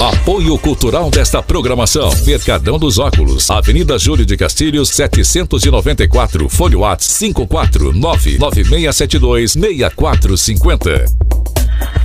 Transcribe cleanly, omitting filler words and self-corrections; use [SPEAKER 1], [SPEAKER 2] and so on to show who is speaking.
[SPEAKER 1] Apoio cultural desta programação: Mercadão dos Óculos, Avenida Júlio de Castilhos, 794, Folha Whats 54996726450.